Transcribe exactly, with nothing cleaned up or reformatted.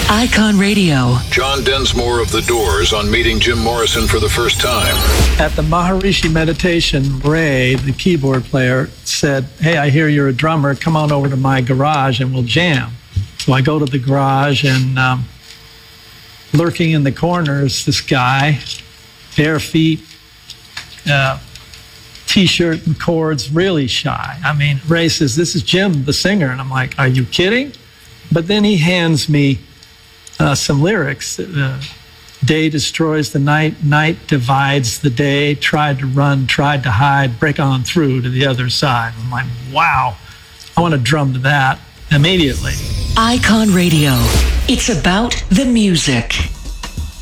Icon Radio. John Densmore of The Doors on meeting Jim Morrison for the first time. At the Maharishi meditation, Ray, the keyboard player, said, "Hey, I hear you're a drummer. Come on over to my garage and we'll jam." So I go to the garage, and um, lurking in the corners, this guy, bare feet, uh, T-shirt and cords, really shy. I mean, Ray says, "This is Jim, the singer." And I'm like, "Are you kidding?" But then he hands me uh, some lyrics. Uh, day destroys the night, night divides the day, tried to run, tried to hide, break on through to the other side. I'm like, wow, I want to drum to that immediately. Icon Radio. It's about the music.